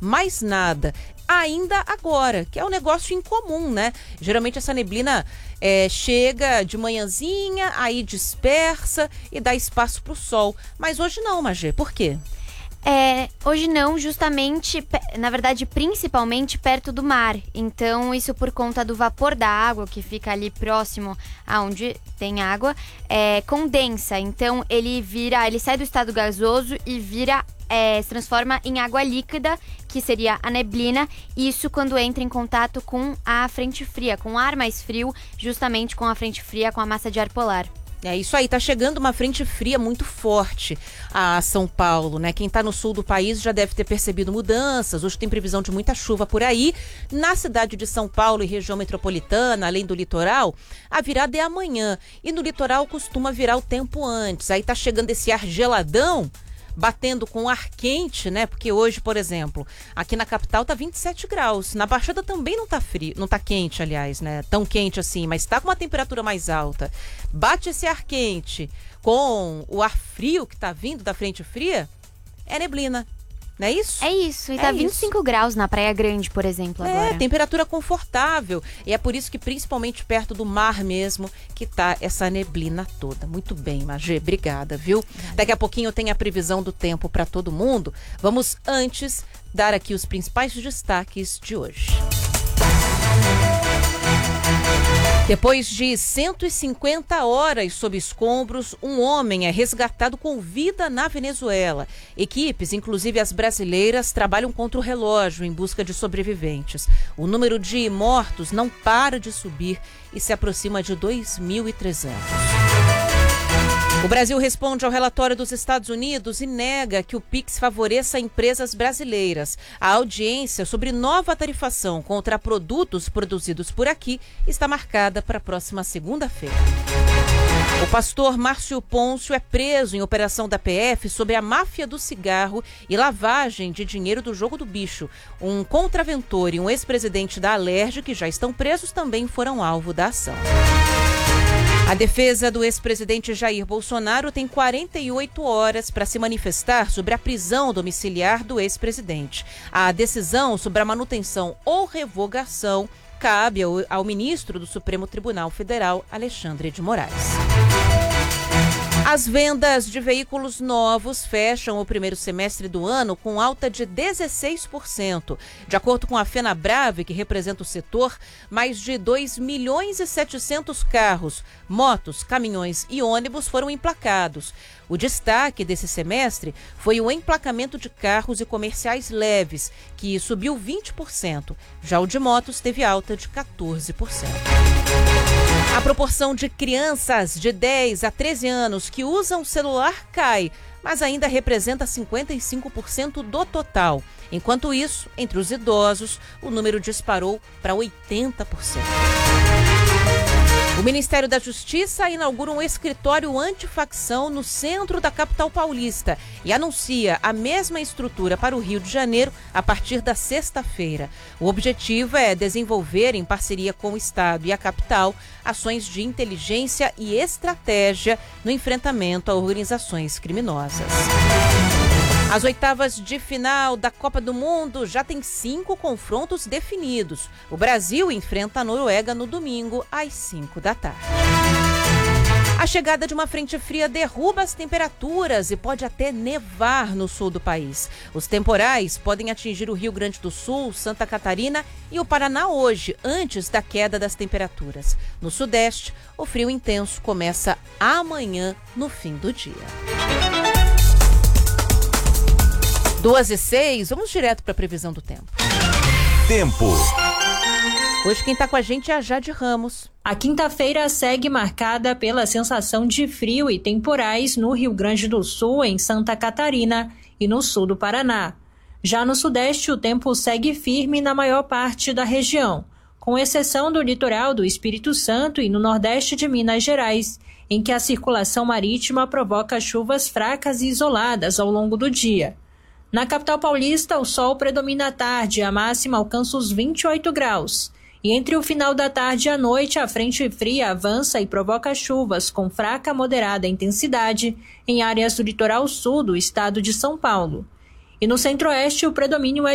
mais nada. Ainda agora, que é um negócio incomum, né? Geralmente essa neblina chega de manhãzinha, aí dispersa e dá espaço para o sol. Mas hoje não, Magê, por quê? Hoje não, justamente, na verdade, principalmente perto do mar. Então, isso por conta do vapor da água, que fica ali próximo aonde tem água, condensa. Então, ele sai do estado gasoso e se transforma em água líquida, que seria a neblina. Isso quando entra em contato com a frente fria, com o ar mais frio, justamente com a frente fria, com a massa de ar polar. É isso aí, tá chegando uma frente fria muito forte a São Paulo, né? Quem tá no sul do país já deve ter percebido mudanças. Hoje tem previsão de muita chuva por aí. Na cidade de São Paulo e região metropolitana, além do litoral, a virada é amanhã. E no litoral costuma virar o tempo antes. Aí tá chegando esse ar geladão, batendo com ar quente, né? Porque hoje, por exemplo, aqui na capital tá 27 graus. Na Baixada também não tá frio, não tá quente, aliás, né? Tão quente assim, mas tá com uma temperatura mais alta. Bate esse ar quente com o ar frio que tá vindo da frente fria, é neblina. Não é isso? É isso, e tá 25 graus na Praia Grande, por exemplo, agora. Temperatura confortável. E é por isso que, principalmente perto do mar mesmo, que tá essa neblina toda. Muito bem, Magê, obrigada, viu? Daqui a pouquinho tem a previsão do tempo para todo mundo. Vamos antes dar aqui os principais destaques de hoje. Depois de 150 horas sob escombros, um homem é resgatado com vida na Venezuela. Equipes, inclusive as brasileiras, trabalham contra o relógio em busca de sobreviventes. O número de mortos não para de subir e se aproxima de 2.300. O Brasil responde ao relatório dos Estados Unidos e nega que o Pix favoreça empresas brasileiras. A audiência sobre nova tarifação contra produtos produzidos por aqui está marcada para a próxima segunda-feira. O pastor Márcio Pôncio é preso em operação da PF sobre a máfia do cigarro e lavagem de dinheiro do jogo do bicho. Um contraventor e um ex-presidente da Alerj, que já estão presos, também foram alvo da ação. A defesa do ex-presidente Jair Bolsonaro tem 48 horas para se manifestar sobre a prisão domiciliar do ex-presidente. A decisão sobre a manutenção ou revogação cabe ao ministro do Supremo Tribunal Federal, Alexandre de Moraes. As vendas de veículos novos fecham o primeiro semestre do ano com alta de 16%. De acordo com a FenaBrave, que representa o setor, mais de 2.700.000 carros, motos, caminhões e ônibus foram emplacados. O destaque desse semestre foi o emplacamento de carros e comerciais leves, que subiu 20%. Já o de motos teve alta de 14%. A proporção de crianças de 10 a 13 anos que usam celular cai, mas ainda representa 55% do total. Enquanto isso, entre os idosos, o número disparou para 80%. O Ministério da Justiça inaugura um escritório antifacção no centro da capital paulista e anuncia a mesma estrutura para o Rio de Janeiro a partir da sexta-feira. O objetivo é desenvolver, em parceria com o Estado e a capital, ações de inteligência e estratégia no enfrentamento a organizações criminosas. As oitavas de final da Copa do Mundo já tem 5 confrontos definidos. O Brasil enfrenta a Noruega no domingo, às 5 da tarde. A chegada de uma frente fria derruba as temperaturas e pode até nevar no sul do país. Os temporais podem atingir o Rio Grande do Sul, Santa Catarina e o Paraná hoje, antes da queda das temperaturas. No sudeste, o frio intenso começa amanhã, no fim do dia. 2h06, vamos direto para a previsão do tempo. Tempo. Hoje quem está com a gente é a Jade Ramos. A quinta-feira segue marcada pela sensação de frio e temporais no Rio Grande do Sul, em Santa Catarina e no sul do Paraná. Já no sudeste, o tempo segue firme na maior parte da região, com exceção do litoral do Espírito Santo e no nordeste de Minas Gerais, em que a circulação marítima provoca chuvas fracas e isoladas ao longo do dia. Na capital paulista, o sol predomina à tarde, a máxima alcança os 28 graus. E entre o final da tarde e a noite, a frente fria avança e provoca chuvas com fraca a moderada intensidade em áreas do litoral sul do estado de São Paulo. E no centro-oeste, o predomínio é